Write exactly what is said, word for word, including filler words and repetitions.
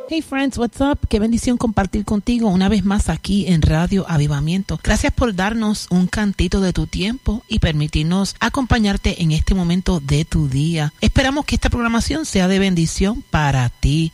Hey friends, what's up? Qué bendición compartir contigo una vez más aquí en Radio Avivamiento. Gracias por darnos un cantito de tu tiempo y permitirnos acompañarte en este momento de tu día. Esperamos que esta programación sea de bendición para ti.